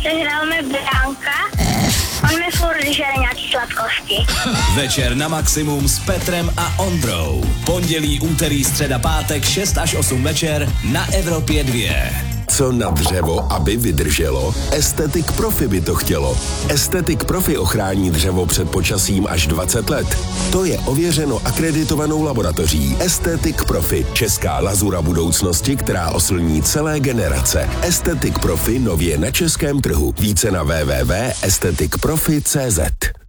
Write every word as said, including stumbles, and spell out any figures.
hrál mi bránka, on mi furt žere nějaký sladkosti. Večer na maximum s Petrem a Ondrou. Pondělí, úterý, středa, pátek, šest až osm večer na Evropě dvě. Co na dřevo, aby vydrželo? Aesthetic Profi by to chtělo. Aesthetic Profi ochrání dřevo před počasím až dvacet let. To je ověřeno akreditovanou laboratoří Aesthetic Profi, česká lazura budoucnosti, která oslní celé generace. Aesthetic Profi nově na českém trhu. Více na w w w tečka aesthetic profi tečka c z.